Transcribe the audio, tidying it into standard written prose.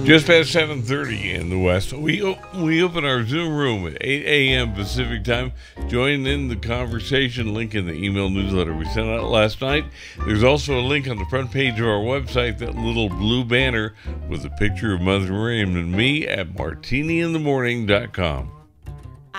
Just past 7:30 in the West. We open our Zoom room at 8 a.m. Pacific time. Join in the conversation. Link in the email newsletter we sent out last night. There's also a link on the front page of our website, that little blue banner with a picture of Mother Miriam and me at martiniinthemorning.com.